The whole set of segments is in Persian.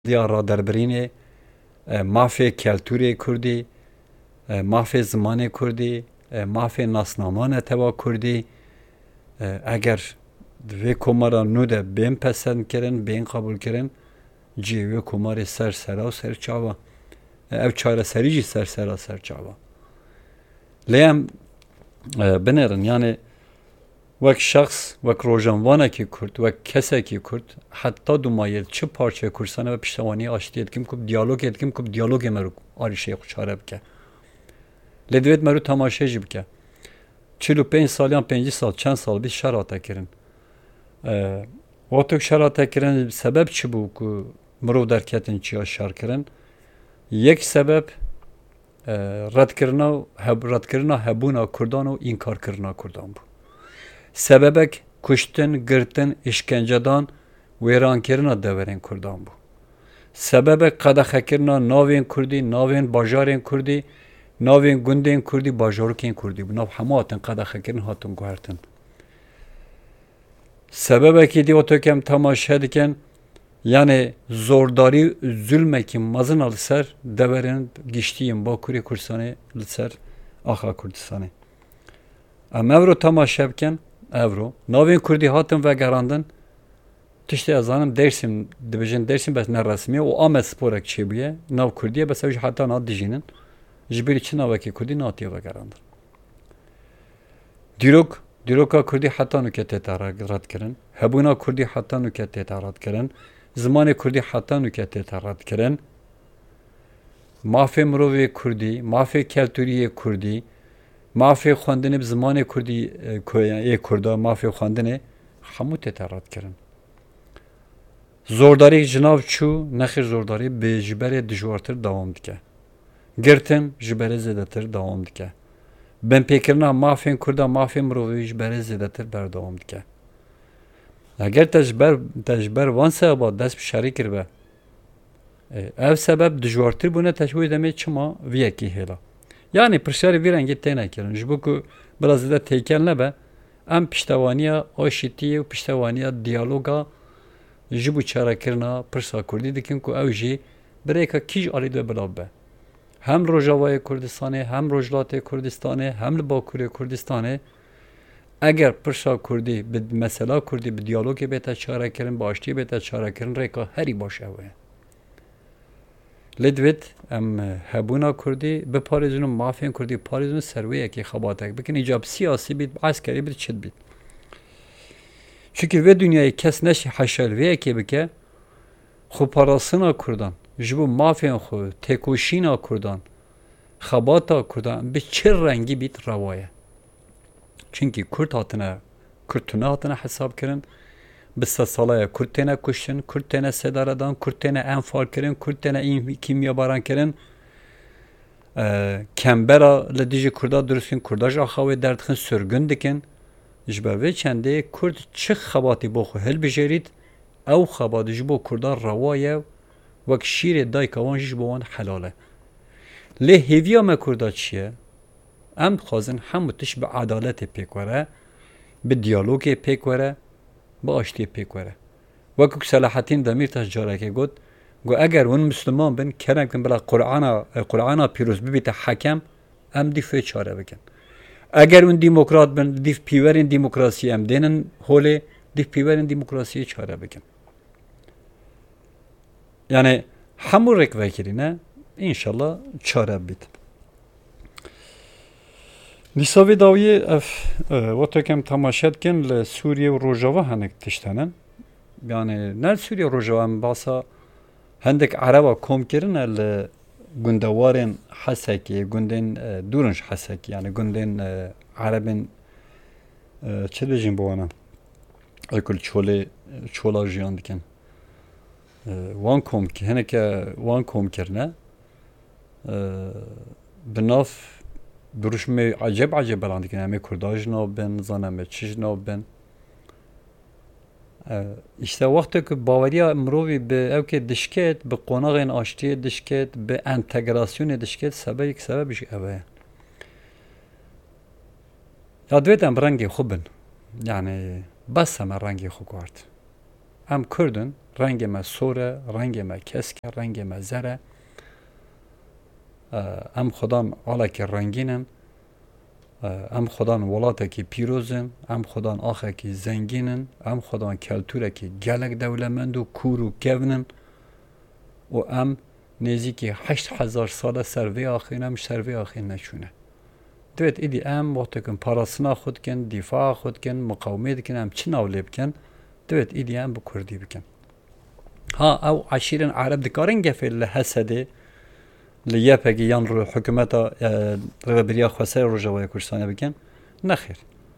دیارا دربرینه مافی کلتوری کردی مافی زمان کردی مافی ناسنامان تبا کردی اگر وی کمارا نو ده بین پسند کرن بین قبول کرن جیوی کماری سر سرا و سر چاوا او چاره سری جی سر سرا سر چاوا لیم بنرن یعنی وک شخص وک روژانوانه کی کرد وک کسه کی کرد حتی دومایل چه پارچه کرسانه و پشتوانی آشتی etkim kub diyalog etkim kub diyalog emeruk arişe kuşare bike ledvet meru tamaşe bike 45 salyan 5 sal çen sal bir şarata kirin o tok şarata kirin sebep çi bu ku mro derketin çi şar kirin yek sebep rad kirina hebuna kurdan o inkar kirina kurdan bu sebebek kuştun, girtin, işkencedan verankerina deverin kurdan bu. Sebebek kadahekirina navên Kurdî, navên bajarên Kurdî, navên gundên Kurdî, bajarokên Kurdî. Bu nav hemû hatin qedaxekirin hatin guhertin. Sebebekî dî otokem temaşe dikin yani zordarî zulmekî mezin li ser deverin giştiyên Bakurê Kurdistanê li ser axa Kurdistanê. Em evro temaşe bikin evro. Navên Kurdî hatin vegerandin. Tiştê ez zanim Dêrsim dibêjin Dêrsim bes ne resmî o Amed sporek çêbûye. Nav Kurdiye bes ew jî heta na dijînin. Ji ber çi navekî Kurdî natiye vegerandin. Dîroka Kurdî heta nûketê te rad kirin. Hebûna Kurdî heta nûketê te rad kirin. Zimanê Kurdî heta nûketê te rad kirin. Mafê mirovê Kurdî, mafê keltûriyê Kurdî, mafê xwendinê bi zimanê Kurdî yê Kurda mafê xwendinê hemû tê te rad kirin. Zordarî ji nav çû nexir zordarî bi ji berê dijwartir dewam dike. Girtin ji berê zêdetir dewam dike. Binpêkirina mafên Kurda mafê mirovî ji berê zêdetir berdewam dike. Eger te ji ber van sebeba dest bi şerî kiribe ev sebeb dijwartir bûne te ji wê demê çima vî yekî hêla. Yani pirsiyarê vî rengî tê nekirin. Ji bo ku biraz zêde têkel nebe em piştevaniya aşîtiyê û piştevaniya diyaloga ji bo çarekirina pirsa Kurdî dikin ku ew jî birêka kîj alî dwe bila be. Hem Rojavayê Kurdistanê hem Rojhilatê Kurdistanê hem li Bakurê Kurdistanê eger pirsa Kurdî bi mesela Kurdî bi diyalogê bête çarekirin bi aştiyê bête çarekirin rêka herî baş ew ye. Lê divêt em hebûna Kurdî biparêzin û mafên Kurdî parêzin û ser wê yekê xebatek bikin îcab siyasî bît eskerî bît çit bît. Çünkü vê dünyayê kes neşî heşel vê yekê bike xwe parastina Kurdan ji bo mafên xwe têkoşîna Kurdan xebata Kurdan bi çi rengî bît rewa ye. Çünkü Kurd tune hatine hesab kirin bi sed salaya Kurd têne kuştin, Kurd têne sedaredan, Kurd têne enfal kirin, Kurd têne kimyabaran kirin. Kembera li dijî Kurda durustin, Kurda ji axa wê derdixin, sürgün dikin. Ji ber vê çendê Kurd çi xebatî bo xwe hilbijêrît ew xebat ji bo Kurdan rewa ye wek şîrê dayika wan jî ji bo wan helal e. Lê hêviya me Kurda çi ye? Em dixwazin hemû tişt bi edaletê pêk were, bi diyalogê pêk were, bi aştiyê pêk were. Wekû ku Selahattin Demirtaş carekê got, eger hûn Müslüman bin kerekin bila Qur'ana pîroz bibîte hekem em dî fê çare bikin. Eger hûn demokrat bin dîv pîverên demokrasiyê em dênin holê dîv pîverên demokrasiyê çare bikin. Yani hemû rêk vekirîne înşallah çare bît. Dîsa vê dawiyê ev wetekem temaşe dikin li Sûriye û Rojava hinek tişt henin. Yani ne Sûriye Rojava em basa hindek Ereba kom kirine li gundewarên Hesekê, gundên dûrin ji Hesekê yani gundên Erebên çi dibêjin bo wan ekul çola jiyan dikin. Wan kom hineke wan kom kirine bi nav duruşmê aceb belan dikin. Em ê Kurda ji nav bin, zan em ê çi ji nav bin. İşte wextê ku baweriya mirovî bi evkê dişket, bi qonaxên aştiyê dişket, bi entegrasyonê dişket, sebeb jî ev e. Ya divêt em rengê xwe bin. Yani bes em rengê xwe guhart. ام کردن رنگ ما سوره رنگ ما کسکه رنگ ما زره ام خدان حالا که رنگینن ام خدان ولاته که پیروزن ام خدان آخه که زنگینن ام خدان کلتوره که گلک دولمند و کور و کونن و ام نزدیکی 8000 سال سروی آخینم سروی آخین نشونه دوید ایدی ام وقتی کن پاراسنا خود کن دفاع خود کن مقاومت کن ام چی ناولی بکن دوید ایدی ام با کردی بکن ها او عشیرن عرب دکارن گفه لحسده لیپگی یان رو حکومتا رو بریا خواسته رو جوای کردستان بکن نخیر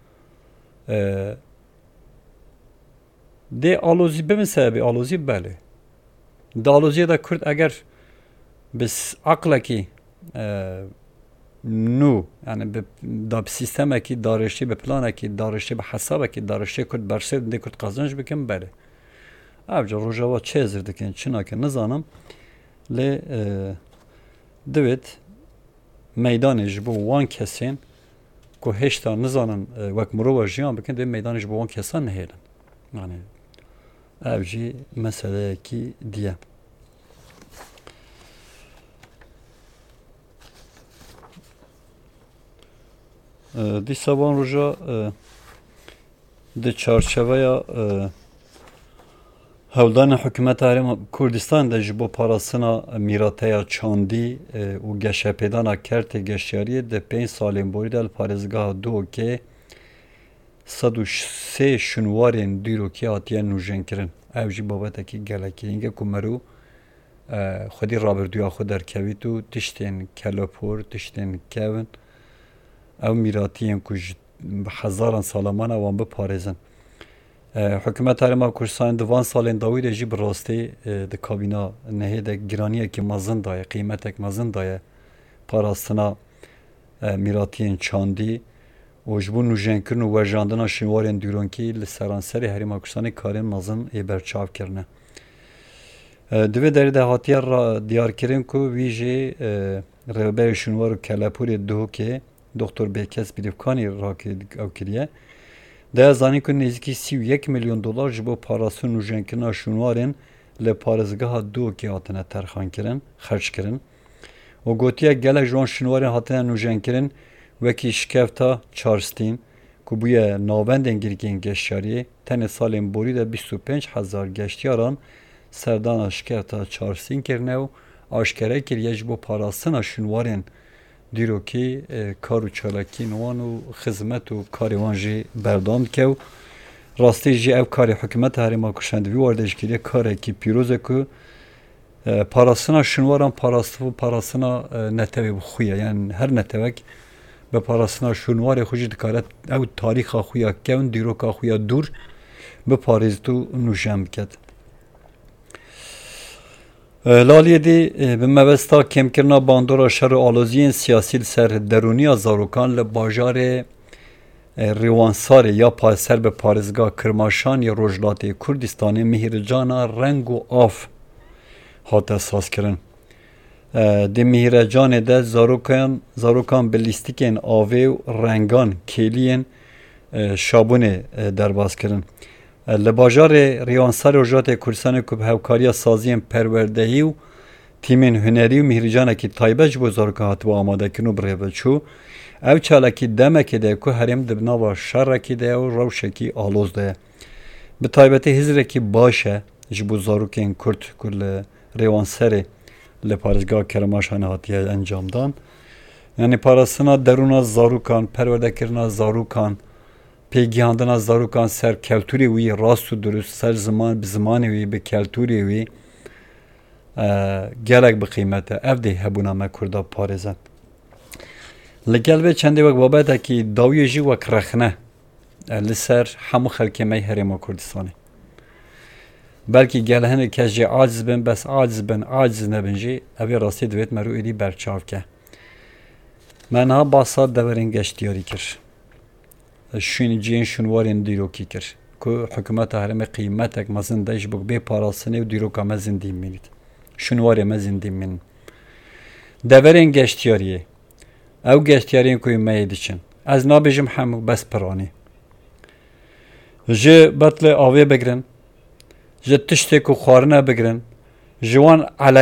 ده آلوزی ببین سببی آلوزی بله ده آلوزی دا کرد اگر بس عقل کی نو یعنی به سیستم کی دارشی به پلان کی دارشی به حساب کی دارشی کرد برسه ده کرد قازنش بکن بله ابجا رو جوا چه زرد کن چنا که نزانم لی دوید میدانش بو وان کسین که هشتا نزانن وک مرو جیان بکن دوید میدانش بو وان کسان نهیلن یعنی ابجی مسئله کی دیه دی سابان روژا ده چارچوه یا هولدان حکومت هرم کردستان ده جبو پاراسنا میراته یا چاندی و گشه پیدانا کرت گشیاری ده 5 سالین بوری دل پارزگاه دو که 103 شنوارین دیرو که آتیه نوژن کرن او جی بابت که گلکی اینگه کمرو خودی رابردویا خود در کویتو تشتین کلپور تشتین کون او میراتیین که هزاران سالمان اوان بپارزن حکومت هرما کردستان دوان سالین داوید جی براستی ده کابینا نهی ده گرانیه که مزن دایه قیمت که مزن دایه پاراستنا میراتیین چاندی و جبو نوژن کرن و وجاندنا شنوارین دیرونکی لسرانسری هرما کردستانی کارین مزن برچاو کرنه دوی داری ده هاتیه را دیار کرن که ویجی رهبر شنوار و کلپوری دو که دکتر بیکس بیدفکانی را او کریه ده زانی که نزدیکی 31 میلیون دلار جبو پاراسون نوژن کرنا شنوارین لپارزگاه دو که هاتنه ترخان کرن خرج کرن و گوتیه گله جوان شنوارین هاتنه نوژن کرن وکی شکفتا چارستین که بوی ناوندین گرگین گشتیاری تن سالین بوری ده 25,000 گشتیاران سردان شکفتا چارستین کرنه و آشکره کریه جبو پاراسون شنوارین دیرو که کار و چالاکی نوان و خدمت و کاری وان جی بردام که و راستی جی او کاری حکومت هرما کشندوی واردش کریه کاری که پیروزه که پاراسنا شنواران پاراسنا نتوی بخویه یعنی هر نتوک به پاراسنا شنوار خوشی دکارت او تاریخ خویا که اون دیرو که خویا دور به پاریز تو نوشم کد لالیه دی به موستا کم کرنا باندورا شر و آلوزین سیاسی سر درونی زاروکان لباجار ریوانسار یا سر به پارزگاه کرماشان یا روجلاتی کردستانی مهرجانا رنگ و آف هات اساس کرن دی مهرجان ده زاروکان بلیستیکین آوه و رنگان کلین شابون درباز کرن لباجار ریانسار روجات کردستان که به هوکاری سازی پروردهی و تیمین هنری و مهرجانه که تایبه جبو زاروکان هاتو آماده کنو بره بچو او چالکی دمکی ده که هریم دبناوا شرکی ده و روشکی آلوز ده به تایبتی هزره که باشه جبو زاروکین کرد کل ریانسار لپارزگاه کرماشان هاتیه انجام دان یعنی پاراسنا درون زاروکان پرورده کرنا زاروکان پیگیاندن زاروکان سر کلتوری وی راست و درست سر زمان به زمانی وی به کلتوری وی گلک به قیمته اف ده هبونا ما کرده پارزن لگل به چنده وقت بابت که داوی جی وقت رخنه لسر همو خلکی می هرما کردستانی بلکه گل هنه کس جی عاجز بن بس عاجز نبن جی اوی راستی دویت مرو ایدی برچاو که من ها باساد دورین گشتیاری کر جین شنوارین دیروکی کر که حکومت هرم قیمتک مزن دایش بک بی پاراسنه و دیروکا مزن دیم منید شنواری مزن دیم من دورین گشتیاریه او گشتیارین کوی میدی چن از نابجم هم بس پرانی جه بطل آوه بگرن ji tiştê ku xwarine bigirin ji wan